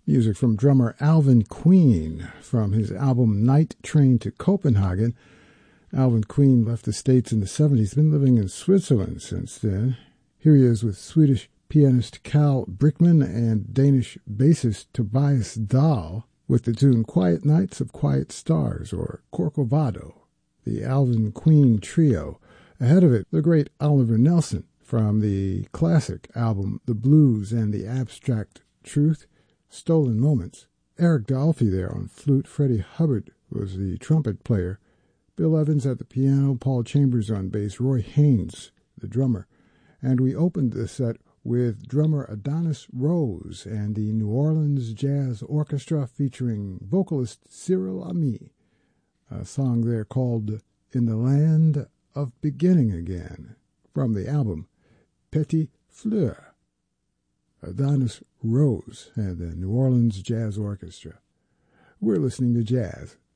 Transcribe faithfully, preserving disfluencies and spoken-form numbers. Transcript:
Music from drummer Alvin Queen from his album Night Train to Copenhagen. Alvin Queen left the States in the seventies, been living in Switzerland since then. Here he is with Swedish pianist Carl Brickman and Danish bassist Tobias Dahl with the tune Quiet Nights of Quiet Stars, or Corcovado, the Alvin Queen Trio. Ahead of it, the great Oliver Nelson from the classic album The Blues and the Abstract Truth, Stolen Moments. Eric Dolphy there on flute. Freddie Hubbard was the trumpet player. Bill Evans at the piano. Paul Chambers on bass. Roy Haynes, the drummer. And we opened the set with drummer Adonis Rose and the New Orleans Jazz Orchestra featuring vocalist Cyril Ami. A song there called In the Land of Beginning Again from the album Petit Fleur. Adonis Rose and the New Orleans Jazz Orchestra. We're listening to jazz